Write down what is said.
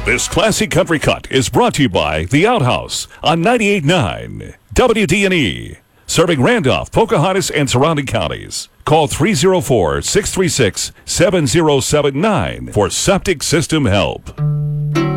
This classic country cut is brought to you by The Outhouse on 98.9 WDNE. Serving Randolph, Pocahontas, and surrounding counties. Call 304-636-7079 for septic system help.